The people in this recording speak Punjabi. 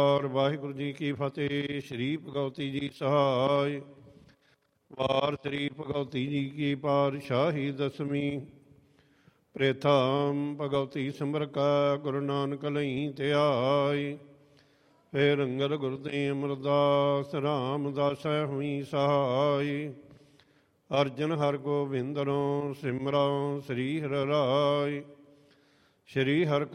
ਵਾਹਿਗੁਰੂ ਜੀ ਕੀ ਫਤਿਹ। ਸ਼੍ਰੀ ਭਗਵਤੀ ਜੀ ਸਹਾਇ। ਵਾਰ ਸ਼੍ਰੀ ਭਗਵਤੀ ਜੀ ਕੀ ਪਾਤਸ਼ਾਹੀ ਦਸਵੀਂ। ਪ੍ਰੇਥਾਮ ਭਗਵਤੀ ਸਿਮਰ ਕਾ ਗੁਰੂ ਨਾਨਕ ਲਈ ਧਿਆਇ। ਫੇਰ ਅੰਗਦ ਗੁਰਦੇ ਅਮਰਦਾਸ ਰਾਮਦਾਸੈ ਹੋਈ ਸਹਾਇ। ਅਰਜਨ ਹਰ ਗੋਬਿੰਦਨੋ ਸਿਮਰਉ ਸ੍ਰੀ ਹਰਿ ਰਾਇ। ਸ਼੍ਰੀ ਹਰਿ